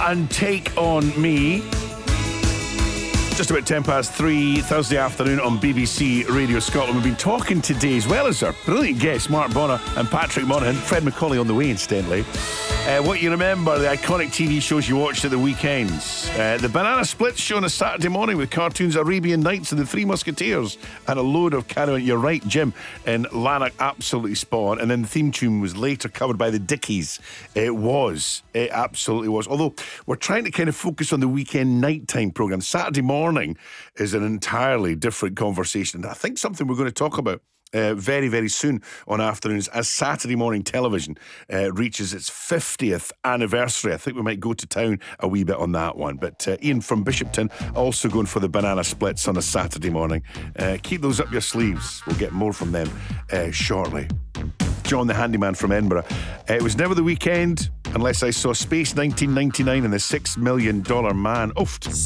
and Take On Me. Just about 3:10 Thursday afternoon on BBC Radio Scotland. We've been talking today, as well as our brilliant guests, Mark Bonner and Patrick Monaghan. Fred Macaulay on the way, incidentally. What you remember, the iconic TV shows you watched at the weekends. The Banana Splits show on a Saturday morning with cartoons Arabian Nights and the Three Musketeers and a load of carry-on. You're right, Jim, in Lanark, absolutely spot on. And then the theme tune was later covered by the Dickies. It absolutely was. Although we're trying to kind of focus on the weekend nighttime programme. Saturday morning is an entirely different conversation. And I think something we're going to talk about very, very soon on afternoons as Saturday morning television reaches its 50th anniversary. I think we might go to town a wee bit on that one. But Ian from Bishopton also going for the Banana Splits on a Saturday morning. Keep those up your sleeves. We'll get more from them shortly. John the Handyman from Edinburgh. It was never the weekend unless I saw Space 1999 and the $6 Million Man. Oof.